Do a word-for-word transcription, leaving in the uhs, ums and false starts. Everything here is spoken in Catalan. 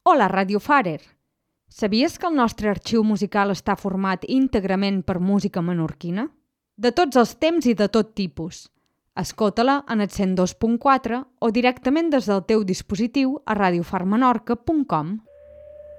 Hola, Radio Farer! Sabies que el nostre arxiu musical està format íntegrament per música menorquina? De tots els temps i de tot tipus. Escolta-la en el cent dos punt quatre o directament des del teu dispositiu a radiofar menorca punt com.